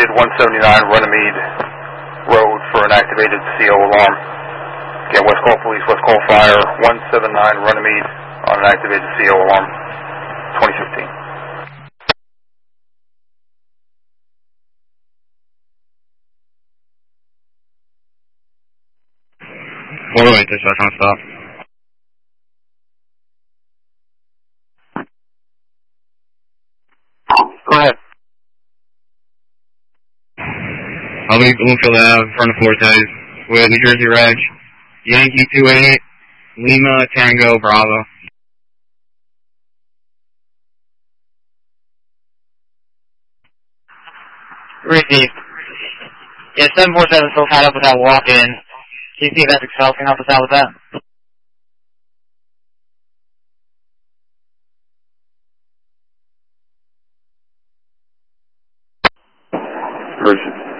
activated 179 Runnymede Road for an activated CO alarm. Again, West Call Police, West Call Fire, 179 Runnymede on an activated CO alarm, 2015. Wait, dispatch on stop. Go ahead. I'll be Bloomfield Ave, front of Fortes, with New Jersey Reg, Yankee 28, Lima Tango Bravo. Receive. Yeah, 747 still tied up with that walk-in. Can you see if Essex Health can help us out with that? Version.